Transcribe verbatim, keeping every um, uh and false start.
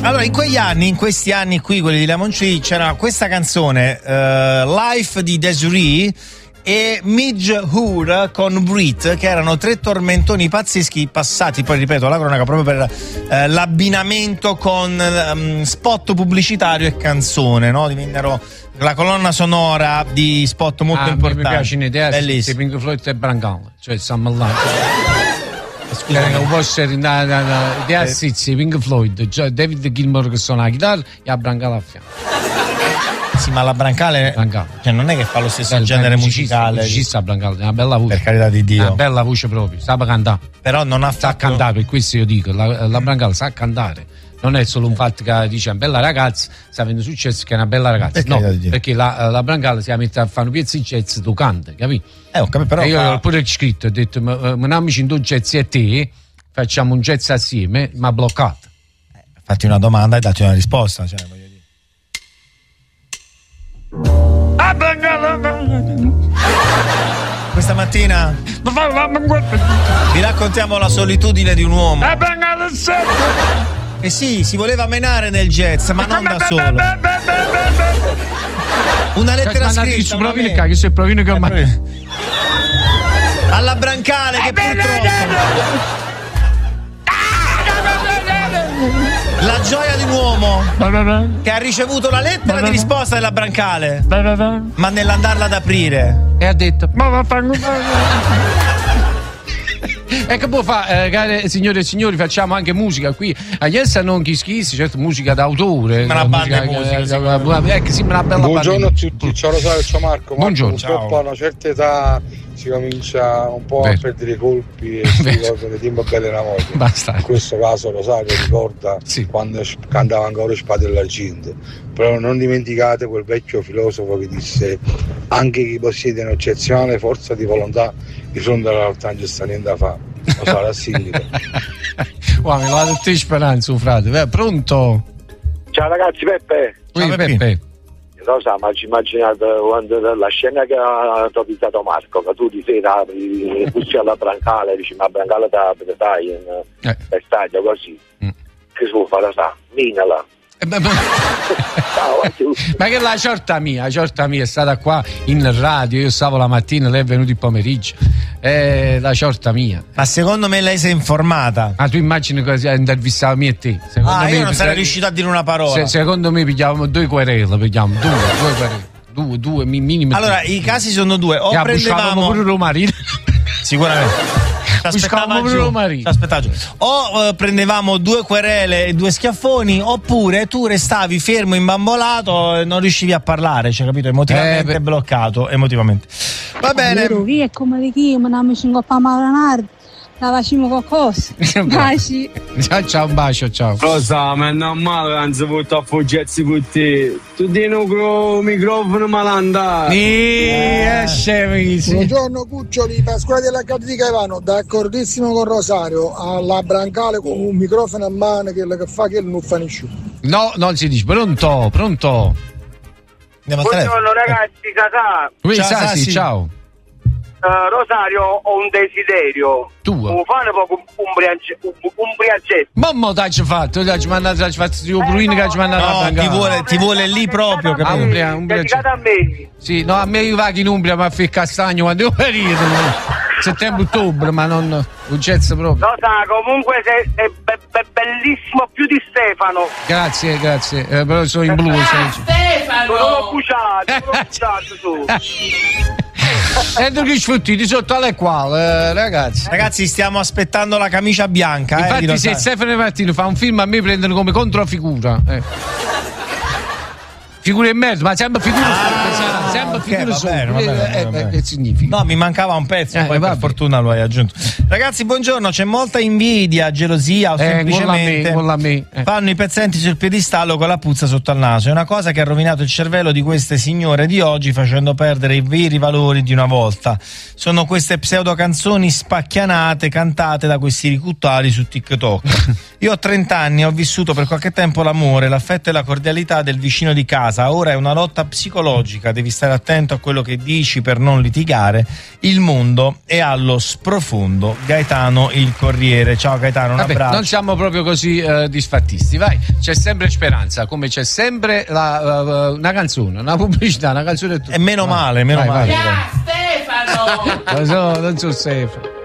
Allora, in quegli anni, in questi anni qui, quelli di Lemon Tree, c'era questa canzone, uh, Life di Desiree e Midge Ure con Brit, che erano tre tormentoni pazzeschi passati, poi ripeto, alla cronaca proprio per eh, l'abbinamento con um, spot pubblicitario e canzone, no? Divennero la colonna sonora di spot molto ah, importanti. Mi piace un'idea di Pink Floyd e Brancal, cioè siamo là. Scusa, non può essere idea eh. sì, Pink Floyd, cioè David Gilmour che suona la chitarra e a Brancal a fianco. Sì, ma la Brancale, Brancale. Cioè non è che fa lo stesso bel, genere musicale. Ci sta Brancale, una bella voce. Per carità di Dio. Una bella voce proprio, sa cantare. Però non ha sa fatto... cantare, per questo io dico, la, la Brancale sa cantare. Non è solo un fatto che dice una bella ragazza, sta avendo successo che è una bella ragazza. Per no, perché la, la Brancale si mette a fare un pezzo di jazz, tu canti, capito? Eh, ho capito, però. E io fa... ho pure scritto, ho detto, ma amici in due jazz e te, facciamo un jazz assieme, ma bloccato. Eh, fatti una domanda e datti una risposta, cioè voglio dire. Questa mattina vi raccontiamo la solitudine di un uomo. Eh sì, si voleva menare nel jazz, ma non da solo. Una lettera scritta che sei provino che ormai alla Brancale che purtroppo la gioia di un uomo che ha ricevuto la lettera di risposta della Brancale, ma nell'andarla ad aprire e ha detto e che può fare, eh, care signore e signori, facciamo anche musica qui a Iessa, non chi schisi, certo, musica d'autore, ma una banda di musica, musica eh, che sembra una bella buongiorno banda. a tutti, ciao Rosario, ciao Marco. Buongiorno, purtroppo a una certa età si comincia un po' Beh. a perdere i colpi e si ricordano le timbre belle una volta. Basta. In questo caso Rosario ricorda sì. quando cantava ancora Spade dell'Argento, però non dimenticate quel vecchio filosofo che disse: anche chi possiede un'eccezione forza di volontà di fronte alla realtà non sta niente da fare. Lo sarà sindaco. Wow, mi vado tutte speranze, frate. Pronto? Ciao ragazzi, Peppe. Ciao Peppe. Peppe. Rosa, ma ci immaginate quando la scena che ha topizzato Marco, che tu di sera apri bussi alla Brancale, dici ma Brancale da dai in eh. per stadio così. Mm. Che si può fare, sa? Minala. Eh, ma, ma... ma che la ciorta mia, la ciorta mia è stata qua in radio, io stavo la mattina, lei è venuto il pomeriggio, è la ciorta mia. Ma secondo me lei si è informata. Ma ah, tu immagini che intervistava me e te? Secondo ah, me io non sarei se... riuscito a dire una parola. Se, secondo me pigliavamo due querele, pigliamo due, due querele, due, due minimi. Allora, due. I casi sono due, o ja, prendevamo pure Romarino. Sicuramente. Aspettavo. O uh, prendevamo due querele e due schiaffoni, oppure tu restavi fermo imbambolato e non riuscivi a parlare, cioè, capito? Emotivamente eh, bloccato, emotivamente. Va bene. È come di chi, ma non mi ci fa male, la facciamo qualcosa. Baci. Ciao, ciao, un bacio, ciao. Rosa, ma è normale, anzi, porto a foggiazzi con te. Tu di un microfono malandare. Eh, eh, Buongiorno Cuccioli, Pasquale della Casa di Caivano, d'accordissimo con Rosario, alla Brancale con un microfono a mano che fa che non fa nessuno. No, non si dice, pronto, pronto. Buongiorno ragazzi, Sasà. Ciao, ciao, Sassi, ciao. Uh, Rosario, ho un desiderio. Tu? Un fare proprio un briagetto. Mamma t'hai fatto, t'hai mandato, t'hai fatto io pruino che ci mandato. No, ti vuole, ti vuole lì proprio, capito? Umbria, Umbria. A me. Sì, no, a me io vado in Umbria ma a fare castagno quando io periodo. Settembre-ottobre, ma non un jazz proprio. No, sa, comunque sei, sei be- be- bellissimo più di Stefano. Grazie, grazie. Eh, però sono in blu. Ah, Stefano! Non l'ho buciato, non l'ho buciato tu. E tu che sfrutti sotto alle quale, eh, ragazzi. Ragazzi, stiamo aspettando la camicia bianca. Infatti, eh, se Stefano Martino fa un film, a me prendono come controfigura. Eh. Figure in merda, ma sempre figure ah, sempre okay, figure va bene, va bene, va bene. Che significa? No, mi mancava un pezzo, eh, poi per fortuna lo hai aggiunto. Ragazzi, buongiorno, c'è molta invidia, gelosia o eh, semplicemente con la me, con la me, eh. fanno i pezzenti sul piedistallo con la puzza sotto al naso. È una cosa che ha rovinato il cervello di queste signore di oggi, facendo perdere i veri valori di una volta. Sono queste pseudo canzoni spacchianate cantate da questi ricuttari su TikTok. Io ho trenta anni, ho vissuto per qualche tempo l'amore, l'affetto e la cordialità del vicino di casa. Ora è una lotta psicologica, devi stare stare attento a quello che dici per non litigare. Il mondo è allo sprofondo. Gaetano il Corriere. Ciao Gaetano, un Vabbè, abbraccio. non siamo proprio così uh, disfattisti, vai, c'è sempre speranza, come c'è sempre la, uh, una canzone, una pubblicità, una canzone e tutto. E meno vai, male, meno vai, male. Vai, Stefano! Non so, non so Stefano.